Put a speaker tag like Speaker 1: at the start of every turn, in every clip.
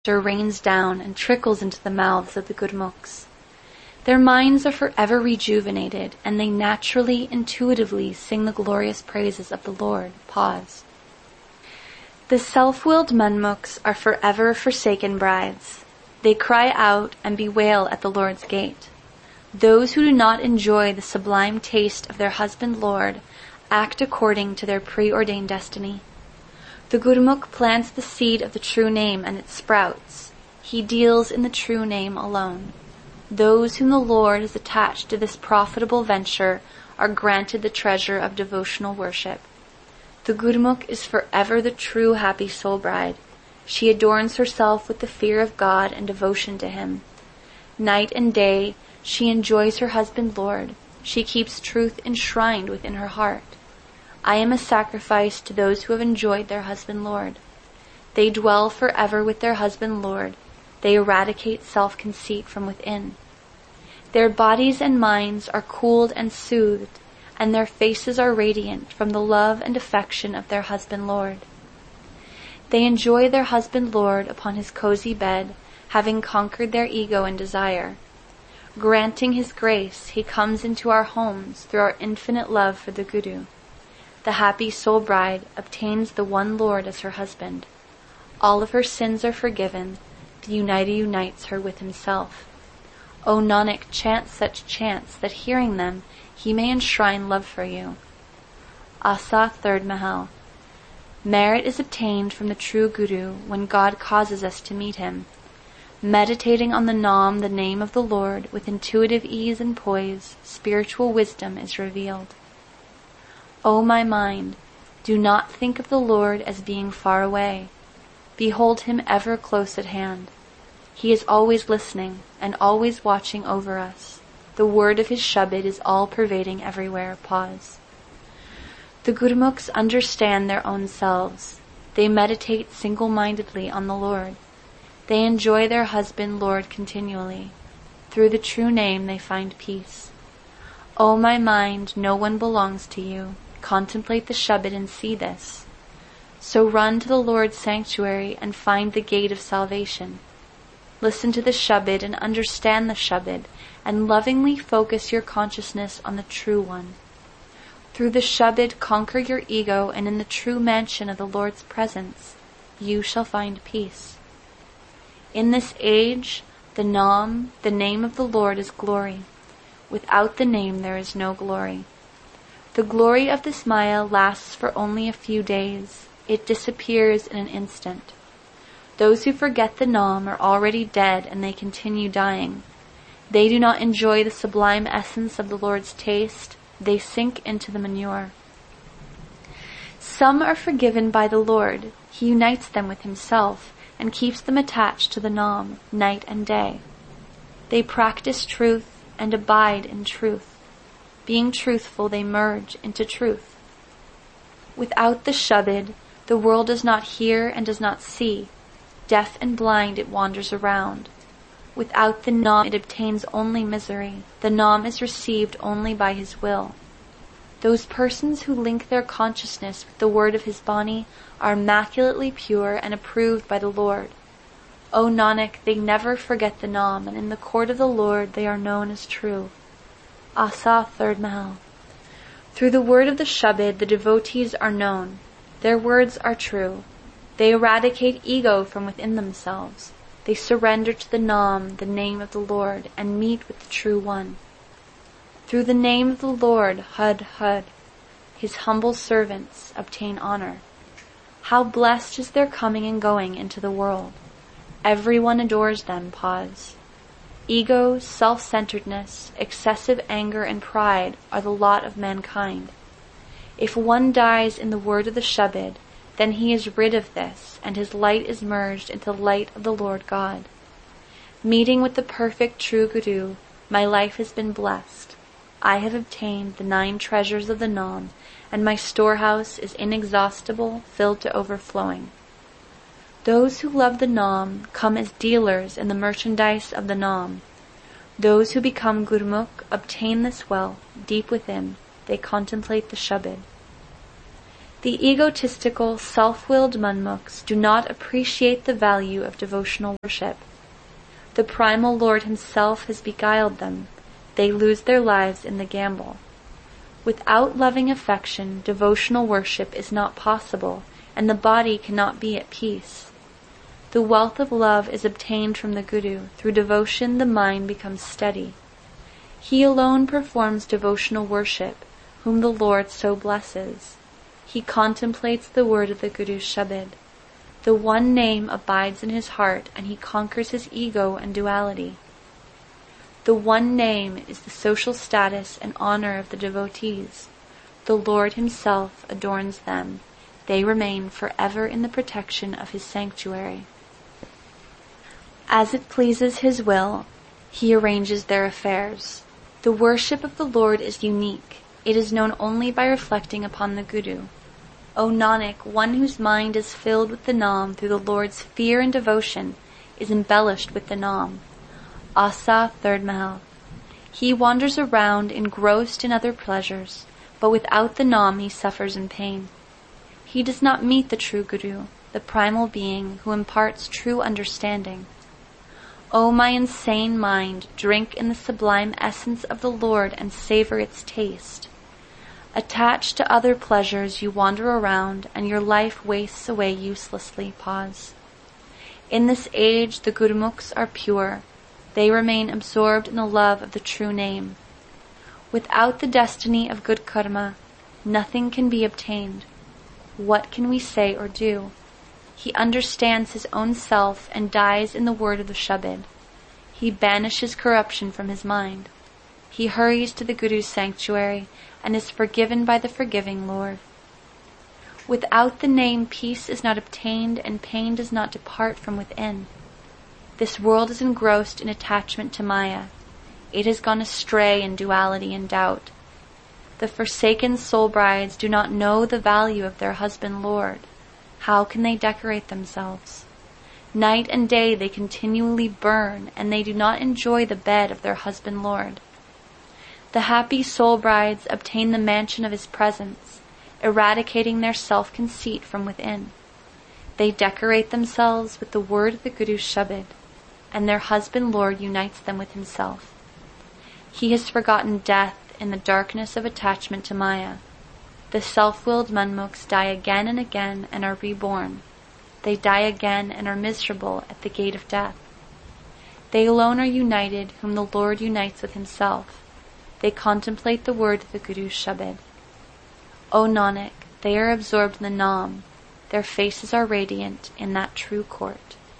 Speaker 1: rains down and trickles into the mouths of the Gurmukhs. Their minds are forever rejuvenated, and they naturally, intuitively sing the glorious praises of the Lord. Pause. The self-willed Manmukhs are forever forsaken brides. They cry out and bewail at the Lord's gate. Those who do not enjoy the sublime taste of their husband Lord act according to their preordained destiny. The Gurmukh plants the seed of the true name and it sprouts. He deals in the true name alone. Those whom the Lord has attached to this profitable venture are granted the treasure of devotional worship. The Gurmukh is forever the true happy soul bride. She adorns herself with the fear of God and devotion to Him. Night and day, she enjoys her husband Lord. She keeps truth enshrined within her heart. I am a sacrifice to those who have enjoyed their husband Lord. They dwell forever with their husband Lord. They eradicate self-conceit from within. Their bodies and minds are cooled and soothed, and their faces are radiant from the love and affection of their husband Lord. They enjoy their husband Lord upon his cozy bed, having conquered their ego and desire. Granting his grace, he comes into our homes through our infinite love for the Guru. The happy soul bride obtains the one Lord as her husband. All of her sins are forgiven. The Uniter unites her with himself. O Nanak, chant such chants that hearing them, he may enshrine love for you. Asa, 3rd Mahal. Merit is obtained from the true Guru when God causes us to meet him. Meditating on the Nam, the name of the Lord, with intuitive ease and poise, spiritual wisdom is revealed. O my mind, do not think of the Lord as being far away. Behold him ever close at hand. He is always listening and always watching over us. The word of his Shabad is all-pervading everywhere. Pause. The Gurmukhs understand their own selves. They meditate single-mindedly on the Lord. They enjoy their husband Lord continually. Through the true name they find peace. O my mind, no one belongs to you. Contemplate the Shabad and see this. So run to the Lord's sanctuary and find the gate of salvation. Listen to the Shabad and understand the Shabad, and lovingly focus your consciousness on the true one. Through the Shabad conquer your ego, and in the true mansion of the Lord's presence, you shall find peace. In this age, the Nam, the name of the Lord, is glory. Without the name there is no glory. The glory of this Maya lasts for only a few days. It disappears in an instant. Those who forget the Nam are already dead and they continue dying. They do not enjoy the sublime essence of the Lord's taste. They sink into the manure. Some are forgiven by the Lord. He unites them with himself and keeps them attached to the Nam night and day. They practice truth and abide in truth. Being truthful, they merge into truth. Without the Shabad, the world does not hear and does not see. Deaf and blind it wanders around. Without the Nam, it obtains only misery. The Nam is received only by his will. Those persons who link their consciousness with the word of his Bani are immaculately pure and approved by the Lord. O Nanak, they never forget the Nam, and in the court of the Lord they are known as true. Asa, 3rd Mahal. Through the word of the Shabad, the devotees are known. Their words are true. They eradicate ego from within themselves. They surrender to the Nam, the name of the Lord, and meet with the True One. Through the name of the Lord, Hud Hud, his humble servants obtain honor. How blessed is their coming and going into the world. Everyone adores them. Pause. Ego, self-centeredness, excessive anger, and pride are the lot of mankind. If one dies in the word of the Shabad, then he is rid of this, and his light is merged into the light of the Lord God. Meeting with the perfect true Guru, my life has been blessed. I have obtained the 9 treasures of the Nam, and my storehouse is inexhaustible, filled to overflowing. Those who love the Nam come as dealers in the merchandise of the Nam. Those who become Gurmukh obtain this wealth deep within. They contemplate the Shabad. The egotistical, self-willed Manmukhs do not appreciate the value of devotional worship. The primal Lord himself has beguiled them. They lose their lives in the gamble. Without loving affection, devotional worship is not possible, and the body cannot be at peace. The wealth of love is obtained from the Guru. Through devotion the mind becomes steady. He alone performs devotional worship, whom the Lord so blesses. He contemplates the word of the Guru's Shabad. The one name abides in his heart, and he conquers his ego and duality. The one name is the social status and honor of the devotees. The Lord himself adorns them. They remain forever in the protection of his sanctuary. As it pleases his will, he arranges their affairs. The worship of the Lord is unique. It is known only by reflecting upon the Guru. O Nanak, one whose mind is filled with the Naam through the Lord's fear and devotion is embellished with the Naam. Asa, third Mahal. He wanders around engrossed in other pleasures, but without the Naam he suffers in pain. He does not meet the true Guru, the primal being who imparts true understanding. O my insane mind, drink in the sublime essence of the Lord and savor its taste. Attached to other pleasures you wander around, and your life wastes away uselessly. Pause. In this age the Gurmukhs are pure. They remain absorbed in the love of the true name. Without the destiny of good karma, nothing can be obtained. What can we say or do? He understands his own self and dies in the word of the Shabad. He banishes corruption from his mind. He hurries to the Guru's sanctuary and is forgiven by the forgiving Lord. Without the name, peace is not obtained and pain does not depart from within. This world is engrossed in attachment to Maya. It has gone astray in duality and doubt. The forsaken soul brides do not know the value of their husband Lord. How can they decorate themselves? Night and day they continually burn, and they do not enjoy the bed of their husband Lord. The happy soul brides obtain the mansion of his presence, eradicating their self-conceit from within. They decorate themselves with the word of the Guru's Shabad, and their husband Lord unites them with himself. He has forgotten death in the darkness of attachment to Maya. The self-willed Manmukhs die again and again and are reborn. They die again and are miserable at the gate of death. They alone are united whom the Lord unites with himself. They contemplate the word of the Guru's Shabad. O Nanak, they are absorbed in the Naam. Their faces are radiant in that true court.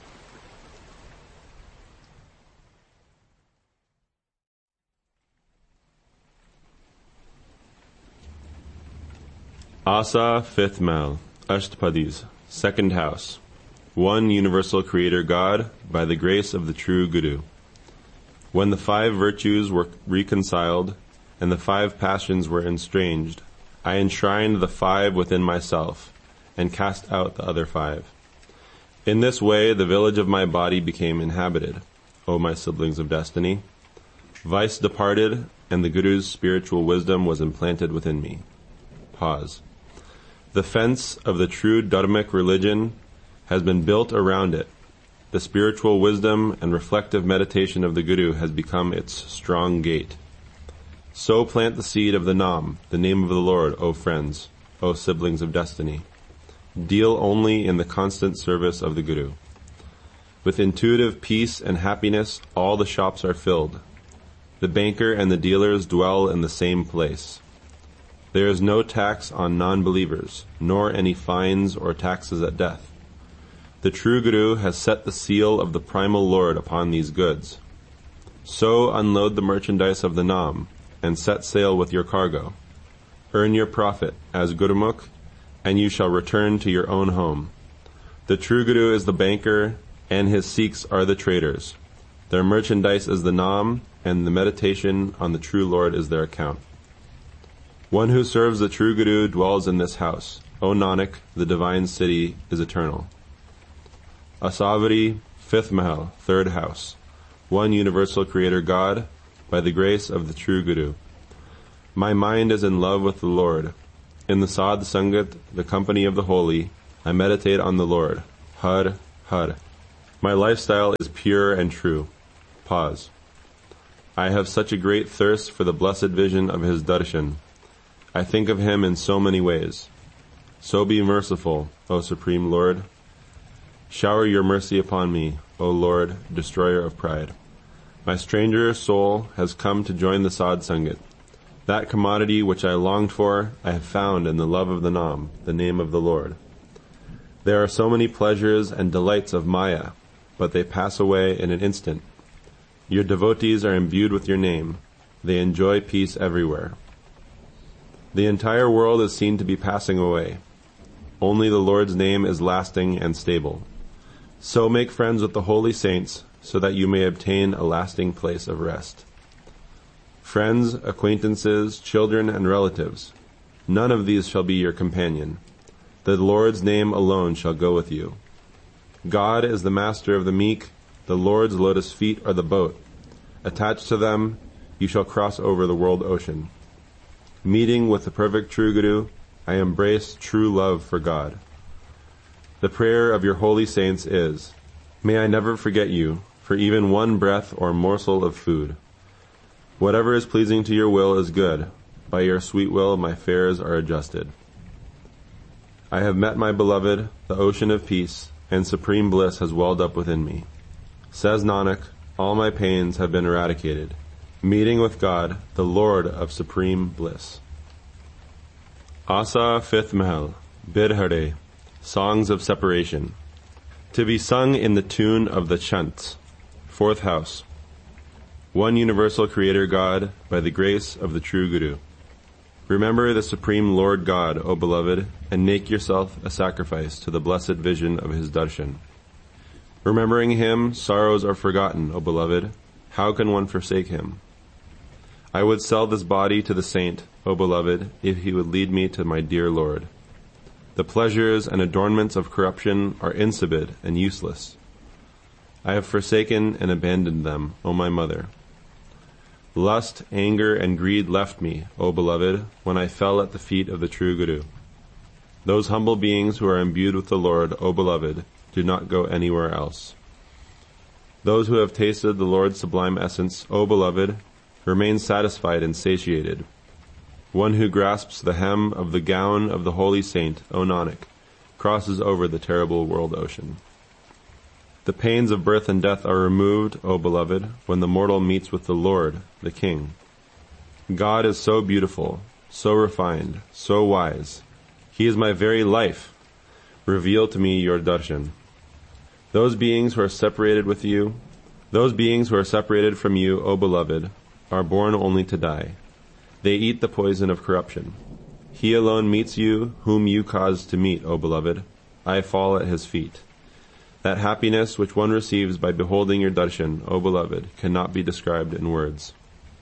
Speaker 2: Asa, fifth Mal, Ashtpadis, second house. One universal creator God, by the grace of the true Guru. When the 5 virtues were reconciled, and the 5 passions were estranged, I enshrined the 5 within myself, and cast out the other 5. In this way the village of my body became inhabited, O my siblings of destiny. Vice departed, and the Guru's spiritual wisdom was implanted within me. Pause. The fence of the true Dharmic religion has been built around it. The spiritual wisdom and reflective meditation of the Guru has become its strong gate. So plant the seed of the Naam, the name of the Lord, O friends, O siblings of destiny. Deal only in the constant service of the Guru. With intuitive peace and happiness, all the shops are filled. The banker and the dealers dwell in the same place. There is no tax on non-believers, nor any fines or taxes at death. The true Guru has set the seal of the primal Lord upon these goods. So unload the merchandise of the Naam, and set sail with your cargo. Earn your profit as Gurumukh, and you shall return to your own home. The true Guru is the banker, and his Sikhs are the traders. Their merchandise is the Naam, and the meditation on the true Lord is their account. One who serves the true Guru dwells in this house. O Nanak, the divine city is eternal. Asavari, fifth Mahal, third house. One universal creator God, by the grace of the true Guru. My mind is in love with the Lord. In the Sadh Sangat, the company of the holy, I meditate on the Lord. Har, Har. My lifestyle is pure and true. Pause. I have such a great thirst for the blessed vision of his darshan. I think of him in so many ways. So be merciful, O Supreme Lord. Shower your mercy upon me, O Lord, destroyer of pride. My stranger soul has come to join the Sadh Sangat. That commodity which I longed for, I have found in the love of the Nam, the name of the Lord. There are so many pleasures and delights of Maya, but they pass away in an instant. Your devotees are imbued with your name. They enjoy peace everywhere. The entire world is seen to be passing away. Only the Lord's name is lasting and stable. So make friends with the holy saints, so that you may obtain a lasting place of rest. Friends, acquaintances, children, and relatives, none of these shall be your companion. The Lord's name alone shall go with you. God is the master of the meek. The Lord's lotus feet are the boat. Attached to them, you shall cross over the world ocean. Meeting with the perfect true Guru, I embrace true love for God. The prayer of your holy saints is, may I never forget you for even one breath or morsel of food. Whatever is pleasing to your will is good. By your sweet will my affairs are adjusted. I have met my beloved, the ocean of peace, and supreme bliss has welled up within me. Says Nanak, all my pains have been eradicated. Meeting with God, the Lord of supreme bliss. Asa, 5th Mahal, Bidhare, Songs of Separation. To be sung in the tune of the Chants. 4th House. One universal Creator God, by the grace of the true Guru. Remember the Supreme Lord God, O beloved, and make yourself a sacrifice to the blessed vision of his darshan. Remembering him, sorrows are forgotten, O beloved. How can one forsake him? I would sell this body to the saint, O beloved, if he would lead me to my dear Lord. The pleasures and adornments of corruption are insipid and useless. I have forsaken and abandoned them, O my mother. Lust, anger, and greed left me, O beloved, when I fell at the feet of the true Guru. Those humble beings who are imbued with the Lord, O beloved, do not go anywhere else. Those who have tasted the Lord's sublime essence, O beloved, remain satisfied and satiated. One who grasps the hem of the gown of the holy saint, O Nanak, crosses over the terrible world ocean. The pains of birth and death are removed, O beloved, when the mortal meets with the Lord, the King. God is so beautiful, so refined, so wise. He is my very life. Reveal to me your darshan. Those beings who are separated with you, those beings who are separated from you, O beloved, are born only to die. They eat the poison of corruption. He alone meets you, whom you caused to meet, O beloved. I fall at his feet. That happiness which one receives by beholding your darshan, O beloved, cannot be described in words.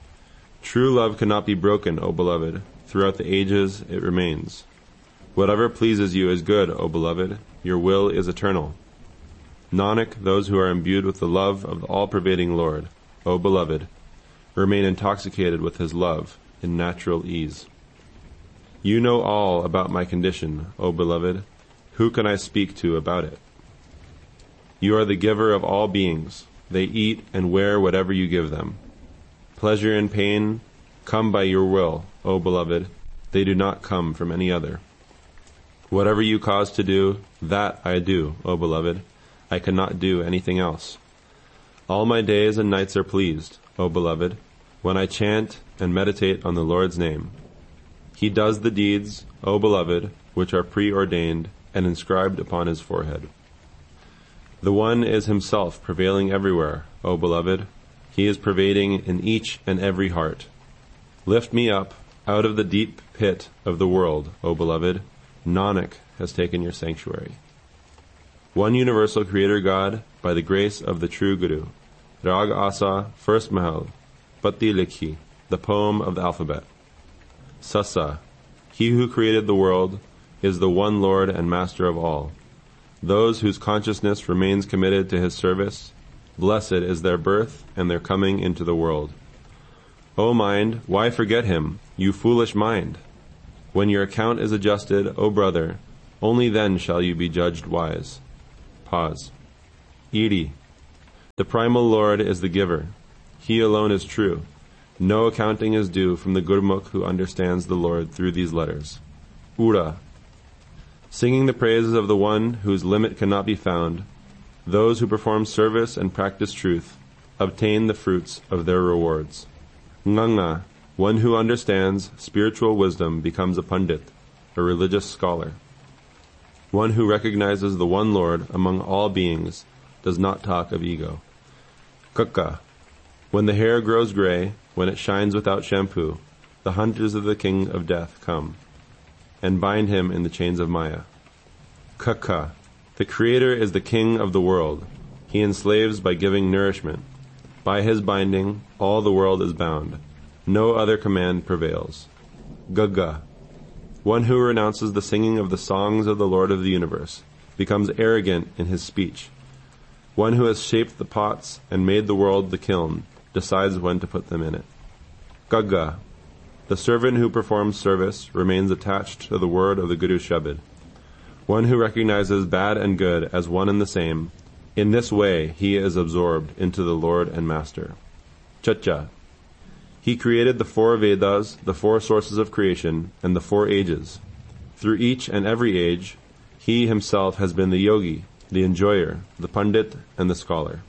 Speaker 2: True love cannot be broken, O beloved. Throughout the ages it remains. Whatever pleases you is good, O beloved. Your will is eternal. Nanak, those who are imbued with the love of the all-pervading Lord, O beloved, remain intoxicated with his love in natural ease. You know all about my condition, O beloved. Who can I speak to about it? You are the giver of all beings. They eat and wear whatever you give them. Pleasure and pain come by your will, O beloved. They do not come from any other. Whatever you cause to do, that I do, O beloved. I cannot do anything else. All my days and nights are pleased, O beloved, when I chant and meditate on the Lord's name. He does the deeds, O beloved, which are preordained and inscribed upon his forehead. The One is himself prevailing everywhere, O beloved. He is pervading in each and every heart. Lift me up out of the deep pit of the world, O beloved. Nanak has taken your sanctuary. One universal Creator God, by the grace of the true Guru. Rag Asa, 1st Mahal, Patti Likhi, the poem of the alphabet. Sasa, he who created the world, is the one Lord and Master of all. Those whose consciousness remains committed to his service, blessed is their birth and their coming into the world. O mind, why forget him, you foolish mind? When your account is adjusted, O brother, only then shall you be judged wise. Pause. Iri. The primal Lord is the giver. He alone is true. No accounting is due from the Gurmukh who understands the Lord through these letters. Ura. Singing the praises of the one whose limit cannot be found, those who perform service and practice truth obtain the fruits of their rewards. Nganga. One who understands spiritual wisdom becomes a pundit, a religious scholar. One who recognizes the one Lord among all beings does not talk of ego. Kukka. When the hair grows gray, when it shines without shampoo, the hunters of the king of death come and bind him in the chains of Maya. Kukka. The Creator is the king of the world. He enslaves by giving nourishment. By his binding, all the world is bound. No other command prevails. Gugga. One who renounces the singing of the songs of the Lord of the universe becomes arrogant in his speech. One who has shaped the pots and made the world the kiln decides when to put them in it. Gugga. The servant who performs service remains attached to the word of the Guru Shabad. One who recognizes bad and good as one and the same, in this way he is absorbed into the Lord and Master. Chacha. He created the 4 Vedas, the 4 sources of creation, and the 4 ages. Through each and every age, he himself has been the yogi, the enjoyer, the pundit, and the scholar.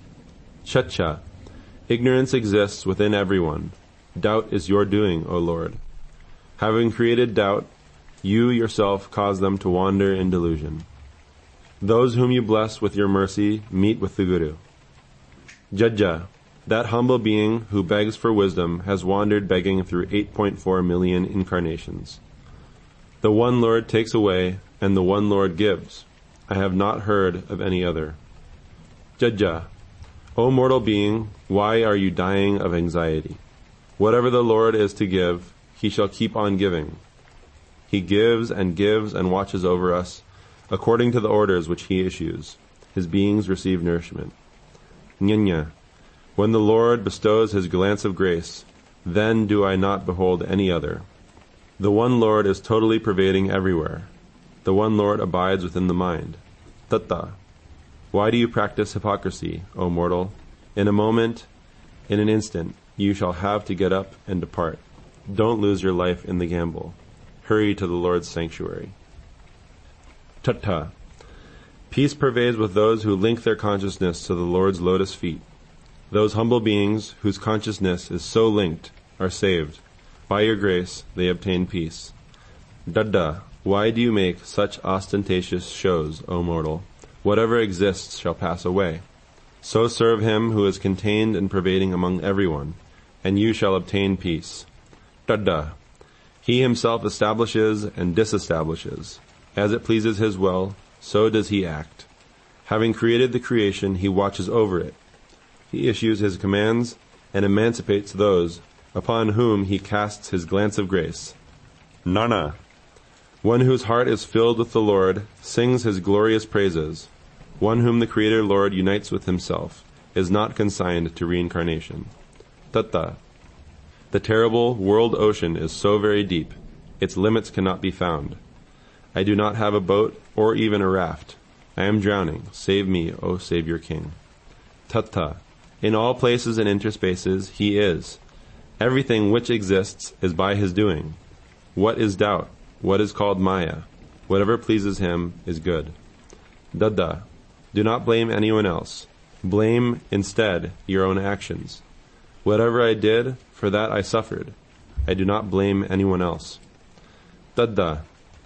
Speaker 2: Chacha. Ignorance exists within everyone. Doubt is your doing, O Lord. Having created doubt, you yourself cause them to wander in delusion. Those whom you bless with your mercy meet with the Guru. Jajja. That humble being who begs for wisdom has wandered begging through 8.4 million incarnations. The one Lord takes away, and the one Lord gives. I have not heard of any other. Jajja. O mortal being, why are you dying of anxiety? Whatever the Lord is to give, he shall keep on giving. He gives and watches over us, according to the orders which he issues. His beings receive nourishment. Nyanya. When the Lord bestows his glance of grace, then do I not behold any other. The one Lord is totally pervading everywhere. The one Lord abides within the mind. Tatta. Why do you practice hypocrisy, O mortal? In a moment, in an instant, you shall have to get up and depart. Don't lose your life in the gamble. Hurry to the Lord's sanctuary. Tatta. Peace pervades with those who link their consciousness to the Lord's lotus feet. Those humble beings whose consciousness is so linked are saved. By your grace, they obtain peace. Dadda. Why do you make such ostentatious shows, O mortal? Whatever exists shall pass away. So serve him who is contained and pervading among everyone, and you shall obtain peace. Dadda. He himself establishes and disestablishes. As it pleases his will, so does he act. Having created the creation, he watches over it. He issues his commands and emancipates those upon whom he casts his glance of grace. Nana. One whose heart is filled with the Lord sings his glorious praises. One whom the Creator Lord unites with himself is not consigned to reincarnation. Tatta. The terrible world ocean is so very deep, its limits cannot be found. I do not have a boat or even a raft. I am drowning. Save me, O Savior King. Tatta. In all places and interspaces he is. Everything which exists is by his doing. What is doubt? What is called Maya? Whatever pleases him is good. Dadda. Do not blame anyone else. Blame, instead, your own actions. Whatever I did, for that I suffered. I do not blame anyone else. Dadda.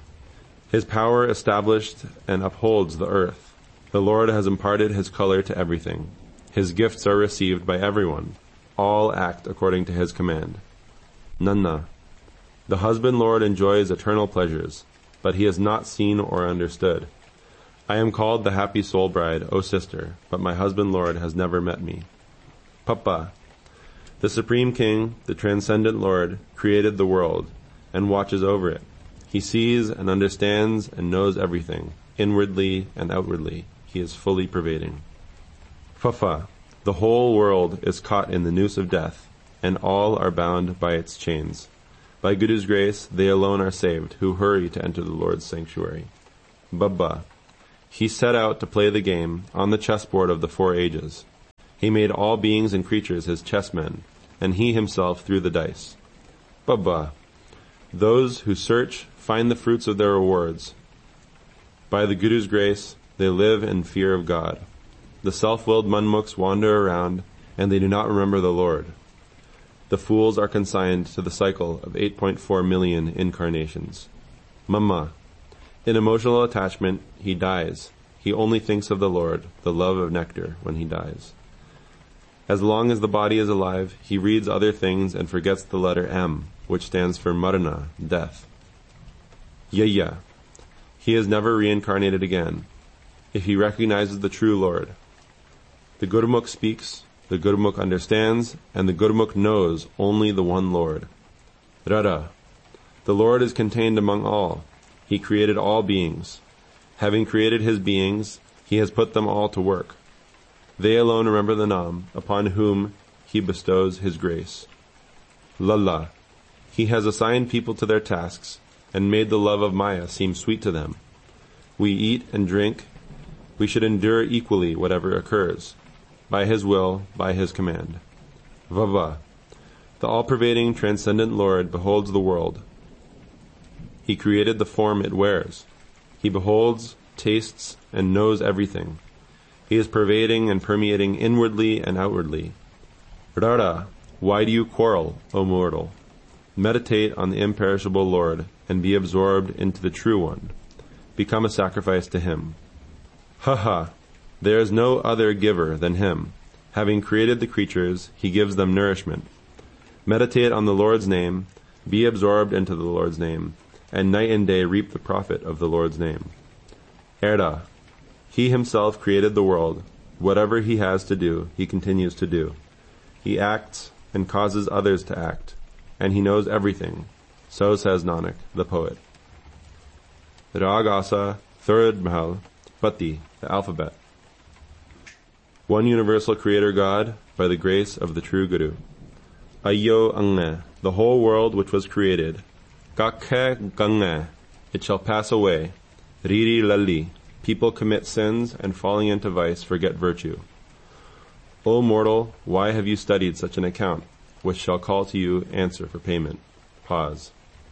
Speaker 2: His power established and upholds the earth. The Lord has imparted his color to everything. His gifts are received by everyone. All act according to his command. Nanna. The husband Lord enjoys eternal pleasures, but he is not seen or understood. I am called the happy soul bride, O sister, but my husband Lord has never met me. Papa. The Supreme King, the Transcendent Lord, created the world and watches over it. He sees and understands and knows everything, inwardly and outwardly. He is fully pervading. Fafa. The whole world is caught in the noose of death, and all are bound by its chains. By Guru's grace, they alone are saved, who hurry to enter the Lord's sanctuary. Baba. He set out to play the game on the chessboard of the 4 ages. He made all beings and creatures his chessmen, and he himself threw the dice. Baba. Those who search find the fruits of their rewards. By the Guru's grace, they live in fear of God. The self-willed manmukhs wander around, and they do not remember the Lord. The fools are consigned to the cycle of 8.4 million incarnations. Mama. In emotional attachment, he dies. He only thinks of the Lord, the love of nectar, when he dies. As long as the body is alive, he reads other things and forgets the letter M, which stands for Marana, death. Yaya. He is never reincarnated again, if he recognizes the true Lord. The Gurmukh speaks, the Gurmukh understands, and the Gurmukh knows only the one Lord. Rara. The Lord is contained among all. He created all beings. Having created his beings, he has put them all to work. They alone remember the Nam, upon whom he bestows his grace. Lalla. He has assigned people to their tasks, and made the love of Maya seem sweet to them. We eat and drink. We should endure equally whatever occurs, by his will, by his command. Vava. The all-pervading, transcendent Lord beholds the world. He created the form it wears. He beholds, tastes, and knows everything. He is pervading and permeating inwardly and outwardly. Rara, why do you quarrel, O mortal? Meditate on the imperishable Lord and be absorbed into the True One. Become a sacrifice to him. Ha! There is no other giver than him. Having created the creatures, he gives them nourishment. Meditate on the Lord's name, be absorbed into the Lord's name, and night and day reap the profit of the Lord's name. Erda. He himself created the world. Whatever he has to do, he continues to do. He acts and causes others to act, and he knows everything. So says Nanak, the poet. Ragasa, third Mahal, Pati, the alphabet. One universal creator God, by the grace of the true Guru. Ayyo Angne, the whole world which was created. Kakhe Gangne, it shall pass away. Riri Lalli, people commit sins and falling into vice forget virtue. O mortal, why have you studied such an account, which shall call to you answer for payment? Pause.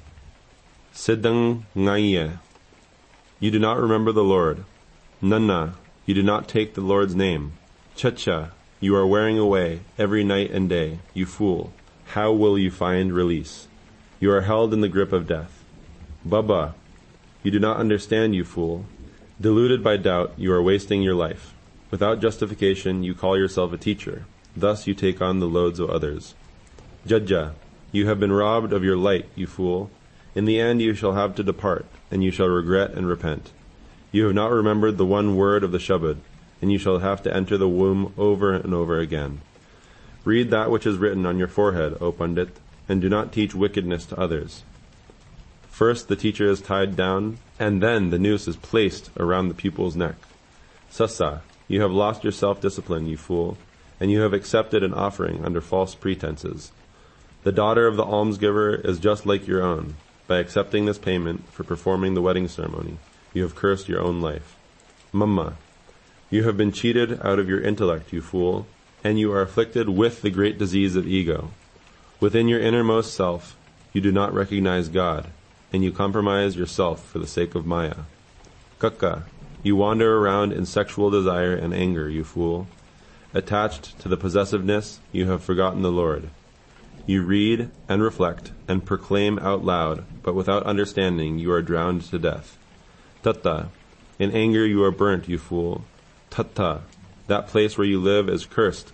Speaker 2: Siddhang Ngaiye, you do not remember the Lord. Nanna, you do not take the Lord's name. Chacha, you are wearing away every night and day. You fool, how will you find release? You are held in the grip of death. Baba, you do not understand, you fool. Deluded by doubt, you are wasting your life. Without justification, you call yourself a teacher. Thus you take on the loads of others. Jajja, you have been robbed of your light, you fool. In the end you shall have to depart, and you shall regret and repent. You have not remembered the one word of the Shabad, and you shall have to enter the womb over and over again. Read that which is written on your forehead, O Pandit, and do not teach wickedness to others. First the teacher is tied down, and then the noose is placed around the pupil's neck. Sassa, you have lost your self-discipline, you fool, and you have accepted an offering under false pretenses. The daughter of the almsgiver is just like your own. By accepting this payment for performing the wedding ceremony, you have cursed your own life. Mamma, you have been cheated out of your intellect, you fool, and you are afflicted with the great disease of ego. Within your innermost self, you do not recognize God, and you compromise yourself for the sake of Maya. Kakka, you wander around in sexual desire and anger, you fool. Attached to the possessiveness, you have forgotten the Lord. You read and reflect and proclaim out loud, but without understanding you are drowned to death. Tatta, in anger you are burnt, you fool. Tatta, that place where you live is cursed.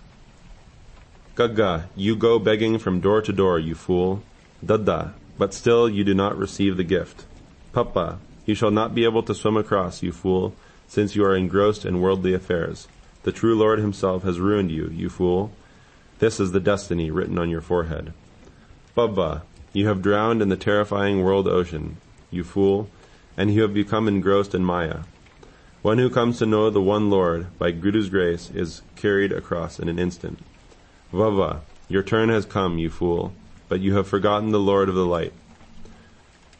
Speaker 2: Gagga, you go begging from door to door, you fool. Dadda, but still you do not receive the gift. Papa, you shall not be able to swim across, you fool, since you are engrossed in worldly affairs. The true Lord himself has ruined you, you fool. This is the destiny written on your forehead. Baba, you have drowned in the terrifying world ocean, you fool, and you have become engrossed in Maya. One who comes to know the one Lord, by Guru's grace, is carried across in an instant. Vava, your turn has come, you fool, but you have forgotten the Lord of the light.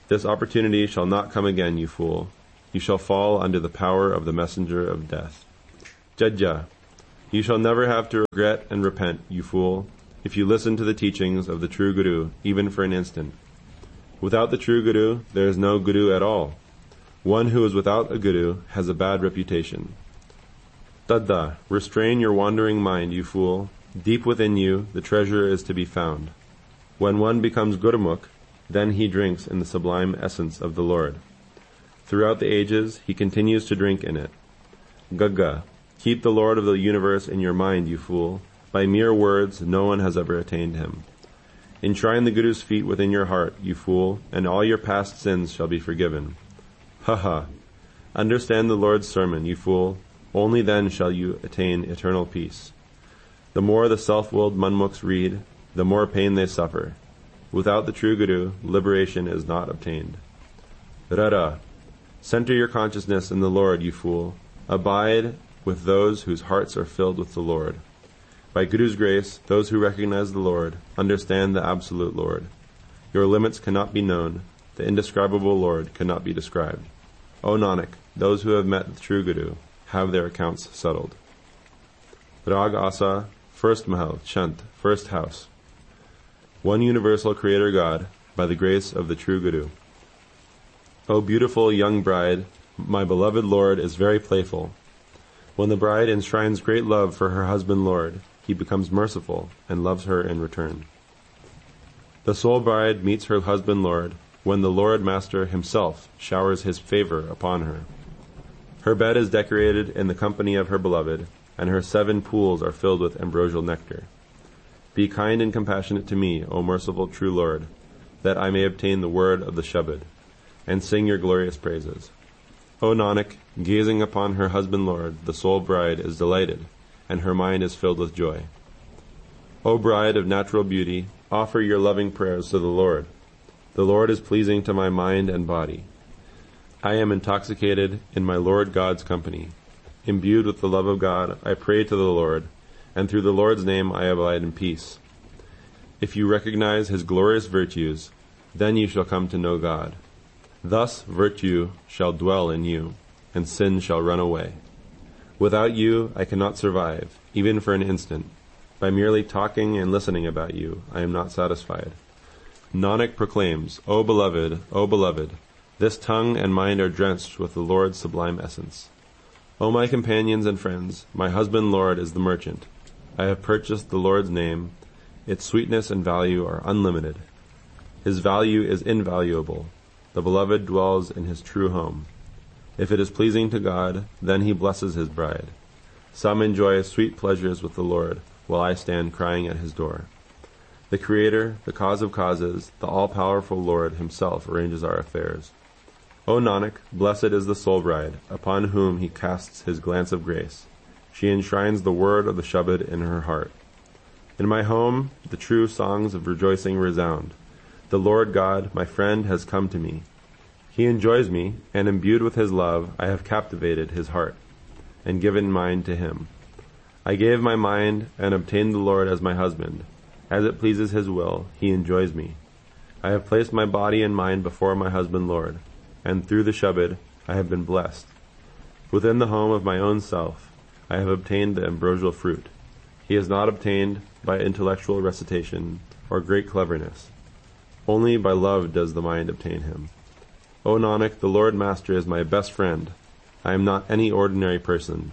Speaker 2: This opportunity shall not come again, you fool. You shall fall under the power of the messenger of death. Jajja, you shall never have to regret and repent, you fool, if you listen to the teachings of the true Guru, even for an instant. Without the true Guru, there is no Guru at all. One who is without a Guru has a bad reputation. Tadda, restrain your wandering mind, you fool. Deep within you, the treasure is to be found. When one becomes Gurmukh, then he drinks in the sublime essence of the Lord. Throughout the ages, he continues to drink in it. Gagga, keep the Lord of the universe in your mind, you fool. By mere words, no one has ever attained him. Enshrine the Guru's feet within your heart, you fool, and all your past sins shall be forgiven. Ha! Understand the Lord's sermon, you fool. Only then shall you attain eternal peace. The more the self-willed Manmukhs read, the more pain they suffer. Without the true Guru, liberation is not obtained. Rara, center your consciousness in the Lord, you fool. Abide with those whose hearts are filled with the Lord. By Guru's grace, those who recognize the Lord understand the absolute Lord. Your limits cannot be known. The indescribable Lord cannot be described. O Nanak, those who have met the true Guru have their accounts settled. Rag Asa, first Mahal, Chant, first house. One universal Creator God, by the grace of the true Guru. O beautiful young bride, my beloved Lord is very playful. When the bride enshrines great love for her husband Lord, he becomes merciful and loves her in return. The soul bride meets her husband Lord when the Lord Master himself showers his favor upon her. Her bed is decorated in the company of her beloved, and her 7 pools are filled with ambrosial nectar. Be kind and compassionate to me, O merciful true Lord, that I may obtain the word of the Shabad, and sing your glorious praises. O Nanak, gazing upon her husband Lord, the soul bride is delighted, and her mind is filled with joy. O bride of natural beauty, offer your loving prayers to the Lord. The Lord is pleasing to my mind and body. I am intoxicated in my Lord God's company. Imbued with the love of God, I pray to the Lord, and through the Lord's name I abide in peace. If you recognize his glorious virtues, then you shall come to know God. Thus virtue shall dwell in you, and sin shall run away. Without you I cannot survive, even for an instant. By merely talking and listening about you, I am not satisfied. Nanak proclaims, O beloved, this tongue and mind are drenched with the Lord's sublime essence. O my companions and friends, my husband Lord is the merchant. I have purchased the Lord's name. Its sweetness and value are unlimited. His value is invaluable. The beloved dwells in his true home. If it is pleasing to God, then he blesses his bride. Some enjoy sweet pleasures with the Lord, while I stand crying at his door. The Creator, the cause of causes, the all-powerful Lord himself arranges our affairs. O Nanak, blessed is the soul bride, upon whom he casts his glance of grace. She enshrines the word of the Shabad in her heart. In my home, the true songs of rejoicing resound. The Lord God, my friend, has come to me. He enjoys me, and imbued with his love, I have captivated his heart, and given mine to him. I gave my mind, and obtained the Lord as my husband. As it pleases his will, he enjoys me. I have placed my body and mind before my husband Lord, and through the Shabad I have been blessed. Within the home of my own self, I have obtained the ambrosial fruit. He is not obtained by intellectual recitation or great cleverness. Only by love does the mind obtain him. O Nanak, the Lord Master is my best friend. I am not any ordinary person.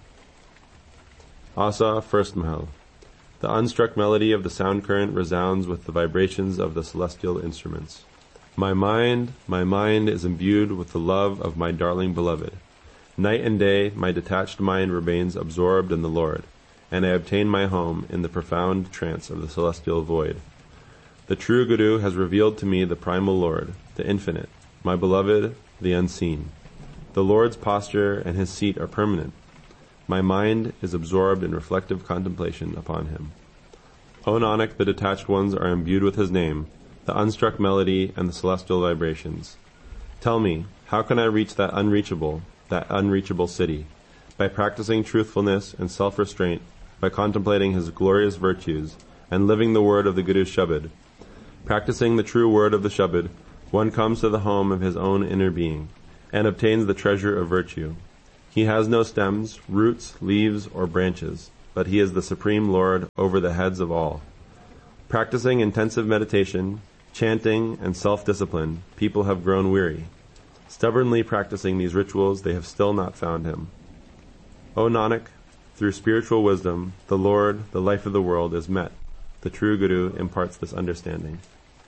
Speaker 2: Asa, first Mahal. The unstruck melody of the sound current resounds with the vibrations of the celestial instruments. My mind is imbued with the love of my darling beloved. Night and day, my detached mind remains absorbed in the Lord, and I obtain my home in the profound trance of the celestial void. The true Guru has revealed to me the primal Lord, the infinite, my beloved, the unseen. The Lord's posture and his seat are permanent. My mind is absorbed in reflective contemplation upon him. O Nanak, the detached ones are imbued with his name, the unstruck melody and the celestial vibrations. Tell me, how can I reach that unreachable city? By practicing truthfulness and self-restraint, by contemplating his glorious virtues, and living the word of the Guru's Shabad. Practicing the true word of the Shabad, One comes to the home of his own inner being, and obtains the treasure of virtue. He has no stems, roots, leaves, or branches, but he is the supreme Lord over the heads of all. Practicing intensive meditation, chanting, and self-discipline, people have grown weary. Stubbornly practicing these rituals, they have still not found him. O Nanak, through spiritual wisdom, the Lord, the life of the world, is met. The true Guru imparts this understanding.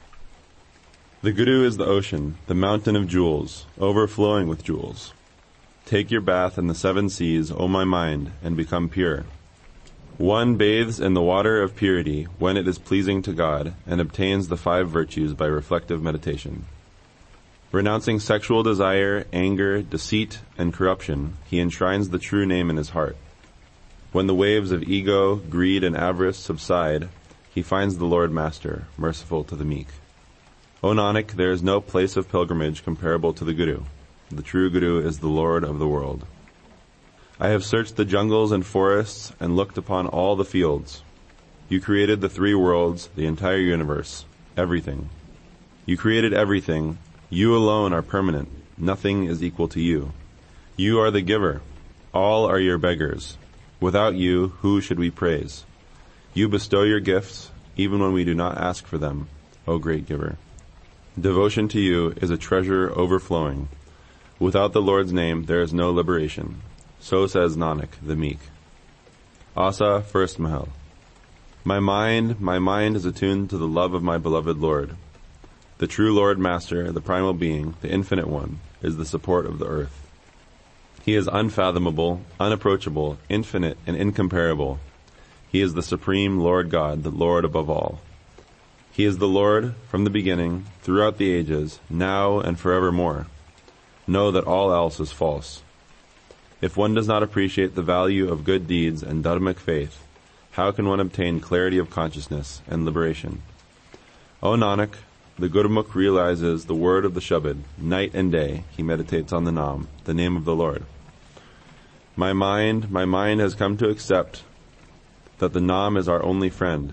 Speaker 2: The Guru is the ocean, the mountain of jewels, overflowing with jewels. Take your bath in the 7 seas, O my mind, and become pure. One bathes in the water of purity when it is pleasing to God, and obtains the 5 virtues by reflective meditation. Renouncing sexual desire, anger, deceit, and corruption, he enshrines the true name in his heart. When the waves of ego, greed, and avarice subside, he finds the Lord Master, merciful to the meek. O Nanak, there is no place of pilgrimage comparable to the Guru. The true Guru is the Lord of the world. I have searched the jungles and forests and looked upon all the fields. You created the 3 worlds, the entire universe, everything. You created everything. You alone are permanent. Nothing is equal to you. You are the giver. All are your beggars. Without you, who should we praise? You bestow your gifts, even when we do not ask for them, O great giver. Devotion to you is a treasure overflowing. Without the Lord's name, there is no liberation. So says Nanak, the meek. Asa, first Mahal. My mind is attuned to the love of my beloved Lord. The true Lord Master, the primal being, the infinite one, is the support of the earth. He is unfathomable, unapproachable, infinite, and incomparable. He is the supreme Lord God, the Lord above all. He is the Lord from the beginning, throughout the ages, now and forevermore. Know that all else is false. If one does not appreciate the value of good deeds and dharmic faith, how can one obtain clarity of consciousness and liberation? O Nanak, the Gurmukh realizes the word of the Shabad. Night and day he meditates on the Nam, the name of the Lord. My mind has come to accept that the Nam is our only friend.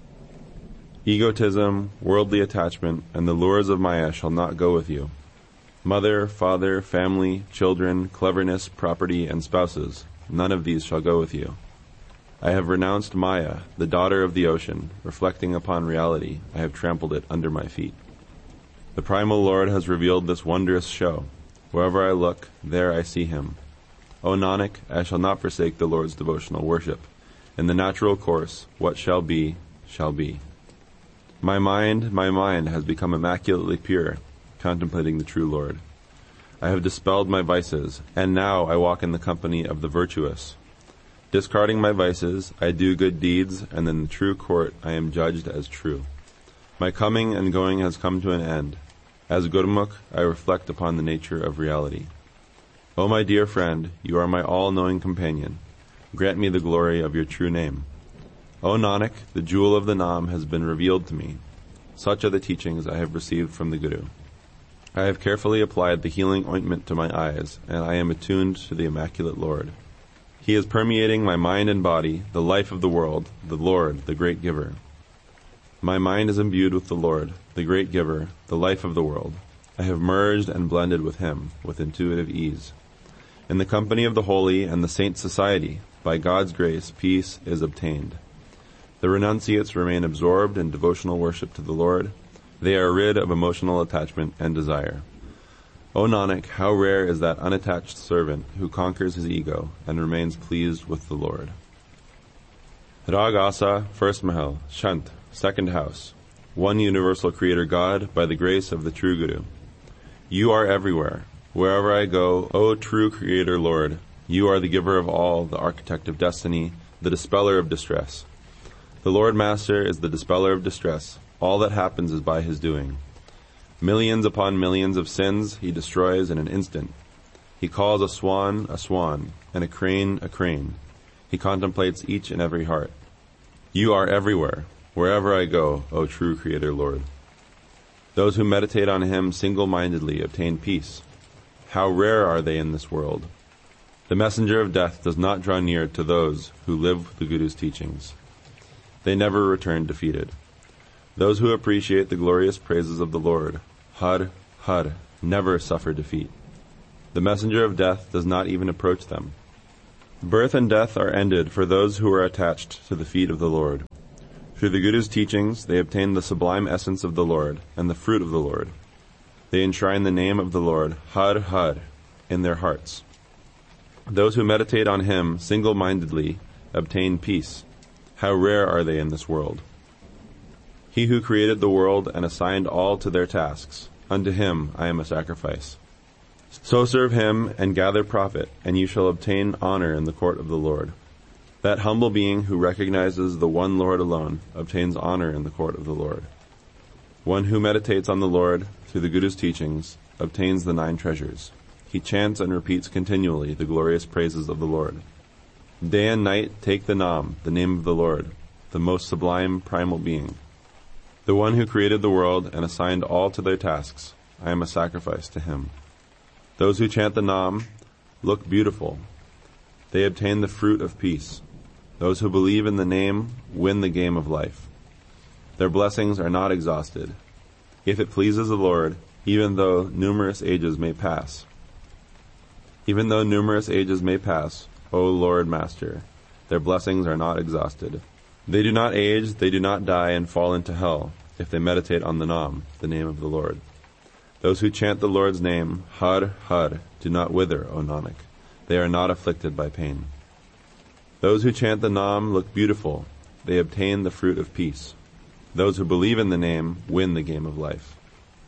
Speaker 2: Egotism, worldly attachment, and the lures of Maya shall not go with you. Mother, father, family, children, cleverness, property, and spouses, none of these shall go with you. I have renounced Maya, the daughter of the ocean. Reflecting upon reality, I have trampled it under my feet. The primal Lord has revealed this wondrous show. Wherever I look, there I see him. O Nanak, I shall not forsake the Lord's devotional worship. In the natural course, what shall be, shall be. My mind has become immaculately pure, contemplating the true Lord. I have dispelled my vices, and now I walk in the company of the virtuous. Discarding my vices, I do good deeds, and in the true court I am judged as true. My coming and going has come to an end. As Gurmukh, I reflect upon the nature of reality. O my dear friend, you are my all-knowing companion. Grant me the glory of your true name. O Nanak, the jewel of the Nam has been revealed to me. Such are the teachings I have received from the Guru. I have carefully applied the healing ointment to my eyes, and I am attuned to the Immaculate Lord. He is permeating my mind and body, the life of the world, the Lord, the great giver. My mind is imbued with the Lord, the great giver, the life of the world. I have merged and blended with him with intuitive ease. In the company of the holy and the saint society, by God's grace, peace is obtained. The renunciates remain absorbed in devotional worship to the Lord. They are rid of emotional attachment and desire. O Nanak, how rare is that unattached servant who conquers his ego and remains pleased with the Lord. Rag Asa, first Mahal, Shant, second house. One universal creator God, by the grace of the true Guru. You are everywhere. Wherever I go, O true creator Lord, you are the giver of all, the architect of destiny, the dispeller of distress. The Lord Master is the dispeller of distress. All that happens is by his doing. Millions upon millions of sins he destroys in an instant. He calls a swan, and a crane, a crane. He contemplates each and every heart. You are everywhere, wherever I go, O true Creator Lord. Those who meditate on him single-mindedly obtain peace. How rare are they in this world! The messenger of death does not draw near to those who live the Guru's teachings. They never return defeated. Those who appreciate the glorious praises of the Lord Har, Har, never suffer defeat. The messenger of death does not even approach them. Birth and death are ended for those who are attached to the feet of the Lord. Through the Guru's teachings, they obtain the sublime essence of the Lord and the fruit of the Lord. They enshrine the name of the Lord, Har, Har, in their hearts. Those who meditate on him single-mindedly obtain peace. How rare are they in this world! He who created the world and assigned all to their tasks, unto him I am a sacrifice. So serve him and gather profit, and you shall obtain honor in the court of the Lord. That humble being who recognizes the one Lord alone obtains honor in the court of the Lord. One who meditates on the Lord through the Guru's teachings obtains the 9 treasures. He chants and repeats continually the glorious praises of the Lord. Day and night take the Nam, the name of the Lord, the most sublime primal being. The one who created the world and assigned all to their tasks, I am a sacrifice to him. Those who chant the Nam look beautiful. They obtain the fruit of peace. Those who believe in the name win the game of life. Their blessings are not exhausted. If it pleases the Lord, even though numerous ages may pass. Even though numerous ages may pass, O Lord Master, their blessings are not exhausted. They do not age, they do not die and fall into hell, if they meditate on the Nam, the name of the Lord. Those who chant the Lord's name, Har, Har, do not wither, O Nanak. They are not afflicted by pain. Those who chant the Nam look beautiful. They obtain the fruit of peace. Those who believe in the name win the game of life.